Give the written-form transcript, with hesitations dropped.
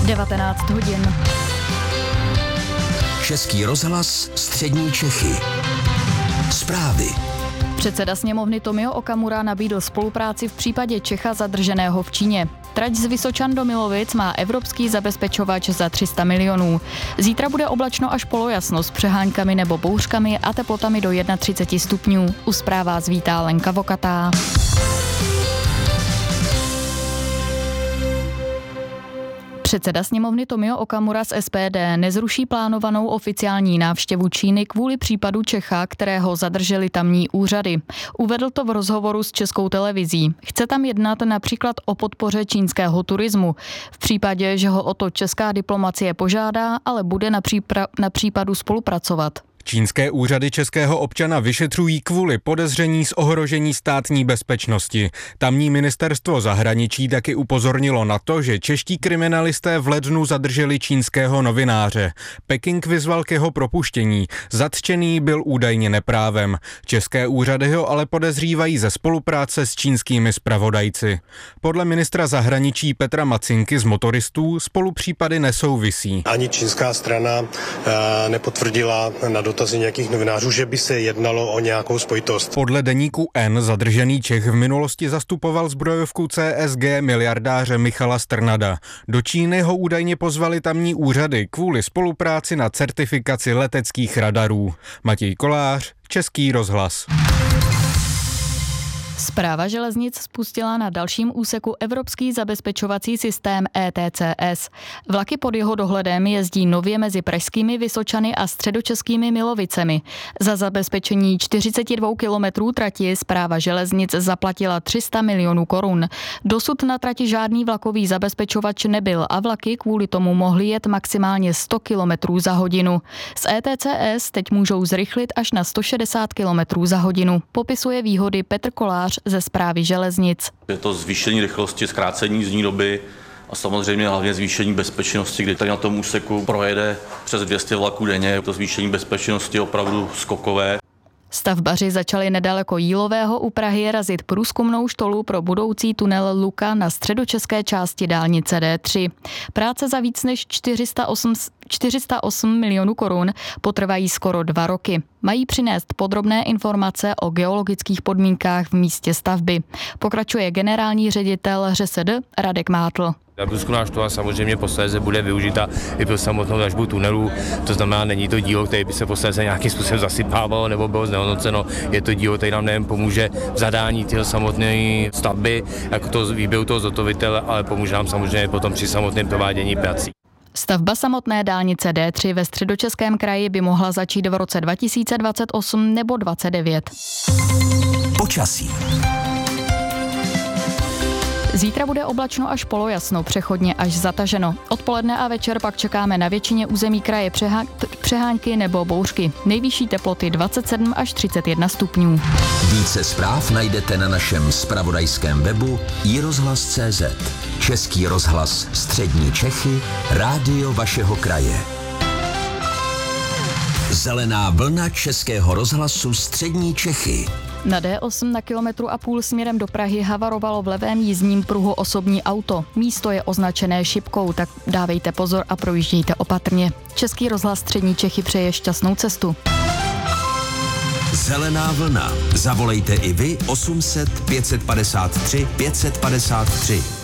19 hodin. Český rozhlas, střední Čechy. Zprávy. Předseda sněmovny Tomio Okamura nabídl spolupráci v případě Čecha zadrženého v Číně. Trať z Vysočan do Milovic má evropský zabezpečovač za 300 milionů. Zítra bude oblačno až polojasno s přeháňkami nebo bouřkami a teplotami do 31 stupňů. U zpráv vás vítá Lenka Vokatá. Předseda sněmovny Tomio Okamura z SPD nezruší plánovanou oficiální návštěvu Číny kvůli případu Čecha, kterého zadrželi tamní úřady. Uvedl to v rozhovoru s Českou televizí. Chce tam jednat například o podpoře čínského turismu. V případě, že ho o to česká diplomacie požádá, ale bude na případu spolupracovat. Čínské úřady českého občana vyšetřují kvůli podezření z ohrožení státní bezpečnosti. Tamní ministerstvo zahraničí taky upozornilo na to, že čeští kriminalisté v lednu zadrželi čínského novináře. Peking vyzval k jeho propuštění. Zatčený byl údajně neprávem. České úřady ho ale podezřívají ze spolupráce s čínskými zpravodajci. Podle ministra zahraničí Petra Macinky z Motoristů spolu případy nesouvisí. Ani čínská strana nepotvrdila na dotazy nějakých novinářů, že by se jednalo o nějakou spojitost. Podle deníku N zadržený Čech v minulosti zastupoval zbrojovku CSG miliardáře Michala Strnada. Do Číny ho údajně pozvali tamní úřady kvůli spolupráci na certifikaci leteckých radarů. Matěj Kolář, Český rozhlas. Správa železnic spustila na dalším úseku evropský zabezpečovací systém ETCS. Vlaky pod jeho dohledem jezdí nově mezi pražskými Vysočany a středočeskými Milovicemi. Za zabezpečení 42 kilometrů trati správa železnic zaplatila 300 milionů korun. Dosud na trati žádný vlakový zabezpečovač nebyl a vlaky kvůli tomu mohly jet maximálně 100 kilometrů za hodinu. Z ETCS teď můžou zrychlit až na 160 kilometrů za hodinu. Popisuje výhody Petr Kolář ze správy železnic. Je to zvýšení rychlosti, zkrácení jízdní doby a samozřejmě hlavně zvýšení bezpečnosti, kdy tady na tom úseku projede přes 200 vlaků denně. Je to zvýšení bezpečnosti opravdu skokové. Stavbaři začali nedaleko Jílového u Prahy razit průzkumnou štolu pro budoucí tunel Luka na středočeské části dálnice D3. Práce za víc než 408 milionů korun potrvají skoro 2 roky. Mají přinést podrobné informace o geologických podmínkách v místě stavby. Pokračuje generální ředitel ŘSD Radek Mátl. Průzkumná štola samozřejmě posléze bude využita i pro samotnou dražbu tunelu, to znamená, není to dílo, které by se posléze nějakým způsobem zasypávalo nebo bylo znehodnoceno, je to dílo, které nám nejen pomůže v zadání této samotné stavby, jako to výběru toho zhotovitele, ale pomůže nám samozřejmě potom při samotném provádění prací. Stavba samotné dálnice D3 ve Středočeském kraji by mohla začít v roce 2028 nebo 2029. Počasí. Zítra bude oblačno až polojasno, přechodně až zataženo. Odpoledne a večer pak čekáme na většině území kraje přehánky nebo bouřky. Nejvyšší teploty 27 až 31 stupňů. Více zpráv najdete na našem zpravodajském webu iRozhlas.cz. Český rozhlas, střední Čechy, rádio vašeho kraje. Zelená vlna Českého rozhlasu střední Čechy. Na D8 na 1,5 kilometru směrem do Prahy havarovalo v levém jízdním pruhu osobní auto. Místo je označené šipkou, tak dávejte pozor a projíždějte opatrně. Český rozhlas střední Čechy přeje šťastnou cestu. Zelená vlna. Zavolejte i vy 800 553 553.